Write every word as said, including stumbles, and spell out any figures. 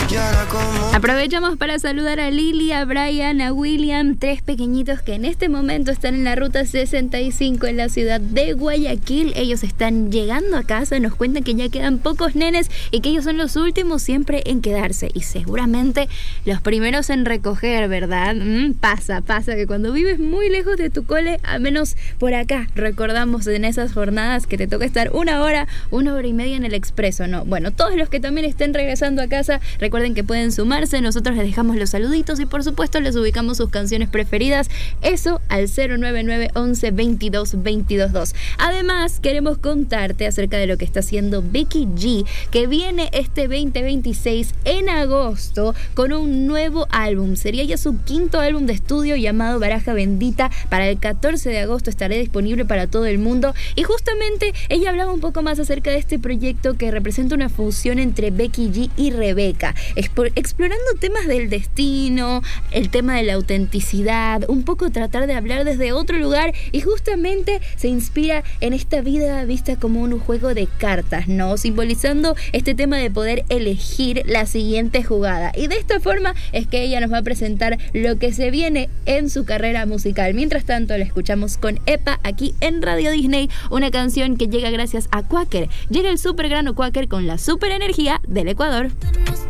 Aprovechamos para saludar a Lili, a Brian, a William, tres pequeñitos que en este momento están en la ruta sesenta y cinco en la ciudad de Guayaquil. Ellos están llegando a casa, nos cuentan que ya quedan pocos nenes y que ellos son los últimos siempre en quedarse y seguramente los primeros en recoger, ¿verdad? Mm, pasa, pasa que cuando vives muy lejos de tu cole, al menos por acá, recordamos en esas jornadas que te toca estar una hora, una hora y media en el expreso, ¿no? Bueno, todos los que también estén regresando a casa, recuerden que pueden sumarse, nosotros les dejamos los saluditos y por supuesto les ubicamos sus canciones preferidas, eso al cero nueve nueve once veintidós veintidós dos. Además, queremos contarte acerca de lo que está haciendo Becky G, que viene este veinte veintiséis en agosto con un nuevo álbum, sería ya su quinto álbum de estudio llamado Baraja Bendita. Para el catorce de agosto estará disponible para todo el mundo y justamente ella hablaba un poco más acerca de este proyecto que representa una fusión entre Becky G y Rebeca, explorando temas del destino, el tema de la autenticidad, un poco tratar de hablar desde otro lugar y justamente se inspira en esta vida vista como un juego de cartas, ¿no? Simbolizando este tema de poder elegir la siguiente jugada. Y de esta forma es que ella nos va a presentar lo que se viene en su carrera musical. Mientras tanto, la escuchamos con Epa aquí en Radio Disney, una canción que llega gracias a Quaker. Llega el super grano Quaker con la super energía del Ecuador.